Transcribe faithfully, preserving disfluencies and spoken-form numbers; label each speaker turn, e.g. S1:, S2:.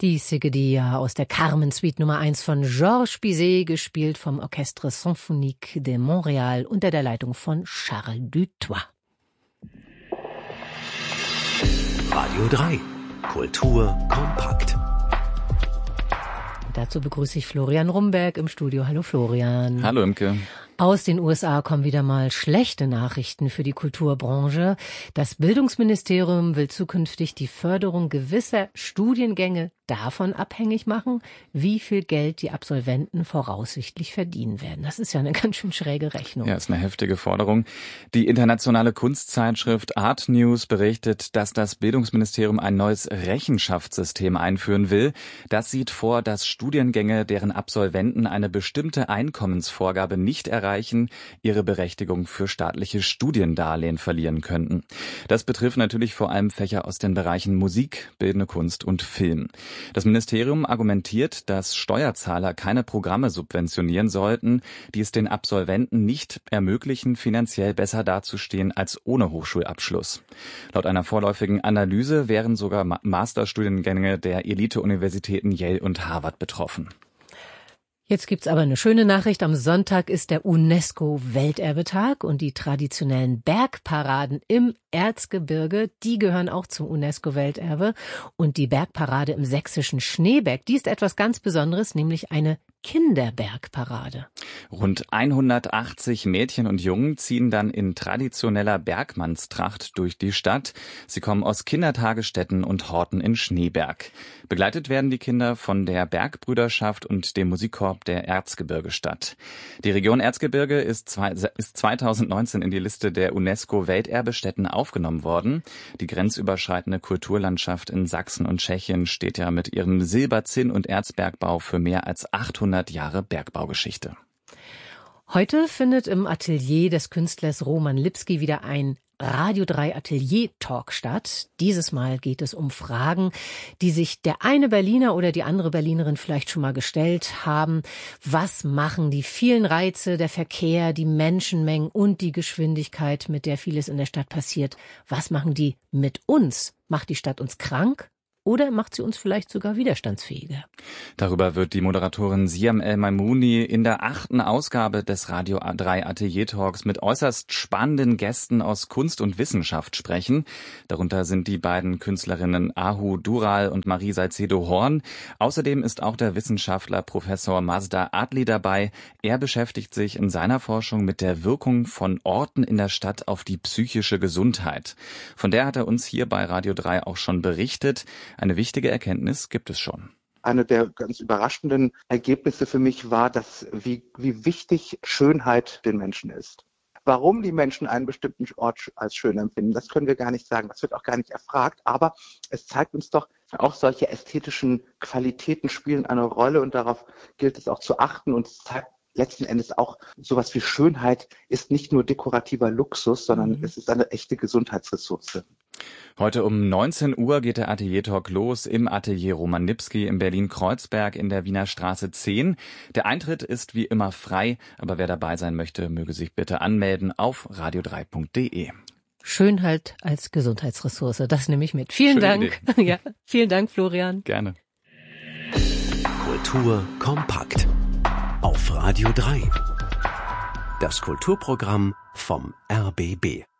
S1: Die Sigedilla aus der Carmen Suite Nummer eins von Georges Bizet, gespielt vom Orchestre Symphonique de Montréal unter der Leitung von Charles Dutoit.
S2: Radio drei. Kultur kompakt.
S1: Dazu begrüße ich Florian Rumberg im Studio. Hallo Florian.
S3: Hallo Imke.
S1: Aus den U S A kommen wieder mal schlechte Nachrichten für die Kulturbranche. Das Bildungsministerium will zukünftig die Förderung gewisser Studiengänge davon abhängig machen, wie viel Geld die Absolventen voraussichtlich verdienen werden. Das ist ja eine ganz schön schräge Rechnung.
S3: Ja, ist eine heftige Forderung. Die internationale Kunstzeitschrift Art News berichtet, dass das Bildungsministerium ein neues Rechenschaftssystem einführen will. Das sieht vor, dass Studiengänge, deren Absolventen eine bestimmte Einkommensvorgabe nicht erreichen, ihre Berechtigung für staatliche Studiendarlehen verlieren könnten. Das betrifft natürlich vor allem Fächer aus den Bereichen Musik, Bildende Kunst und Film. Das Ministerium argumentiert, dass Steuerzahler keine Programme subventionieren sollten, die es den Absolventen nicht ermöglichen, finanziell besser dazustehen als ohne Hochschulabschluss. Laut einer vorläufigen Analyse wären sogar Masterstudiengänge der Elite-Universitäten Yale und Harvard betroffen.
S1: Jetzt gibt's aber eine schöne Nachricht. Am Sonntag ist der UNESCO-Welterbetag und die traditionellen Bergparaden im Erzgebirge, die gehören auch zum UNESCO-Welterbe. Und die Bergparade im sächsischen Schneeberg, die ist etwas ganz Besonderes, nämlich eine Kinderbergparade.
S3: Rund hundertachtzig Mädchen und Jungen ziehen dann in traditioneller Bergmannstracht durch die Stadt. Sie kommen aus Kindertagesstätten und Horten in Schneeberg. Begleitet werden die Kinder von der Bergbrüderschaft und dem Musikkorps der Erzgebirgestadt. Die Region Erzgebirge ist zweitausendneunzehn in die Liste der UNESCO-Welterbestätten aufgenommen worden. Die grenzüberschreitende Kulturlandschaft in Sachsen und Tschechien steht ja mit ihrem Silber-, Zinn- und Erzbergbau für mehr als achthundert Jahre Bergbaugeschichte.
S1: Heute findet im Atelier des Künstlers Roman Lipski wieder ein Radio drei Atelier Talk statt. Dieses Mal geht es um Fragen, die sich der eine Berliner oder die andere Berlinerin vielleicht schon mal gestellt haben. Was machen die vielen Reize, der Verkehr, die Menschenmengen und die Geschwindigkeit, mit der vieles in der Stadt passiert? Was machen die mit uns? Macht die Stadt uns krank? Oder macht sie uns vielleicht sogar widerstandsfähiger?
S3: Darüber wird die Moderatorin Siam El-Maimouni in der achten Ausgabe des Radio drei Atelier Talks mit äußerst spannenden Gästen aus Kunst und Wissenschaft sprechen. Darunter sind die beiden Künstlerinnen Ahu Dural und Marie Salcedo-Horn. Außerdem ist auch der Wissenschaftler Professor Mazda Adli dabei. Er beschäftigt sich in seiner Forschung mit der Wirkung von Orten in der Stadt auf die psychische Gesundheit. Von der hat er uns hier bei Radio drei auch schon berichtet. Eine wichtige Erkenntnis gibt es schon.
S4: Eine der ganz überraschenden Ergebnisse für mich war, dass wie, wie wichtig Schönheit den Menschen ist. Warum die Menschen einen bestimmten Ort als schön empfinden, das können wir gar nicht sagen. Das wird auch gar nicht erfragt. Aber es zeigt uns doch, auch solche ästhetischen Qualitäten spielen eine Rolle und darauf gilt es auch zu achten. Und es zeigt letzten Endes auch, sowas wie Schönheit ist nicht nur dekorativer Luxus, sondern mhm. es ist eine echte Gesundheitsressource.
S3: Heute um neunzehn Uhr geht der Atelier Talk los im Atelier Roman Lipski in Berlin-Kreuzberg in der Wiener Straße zehn. Der Eintritt ist wie immer frei, aber wer dabei sein möchte, möge sich bitte anmelden auf radio drei punkt de.
S1: Schönheit als Gesundheitsressource, das nehme ich mit. Vielen
S3: Schöne
S1: Dank. Ja, vielen Dank, Florian.
S3: Gerne.
S2: Kultur kompakt auf Radio drei. Das Kulturprogramm vom R B B.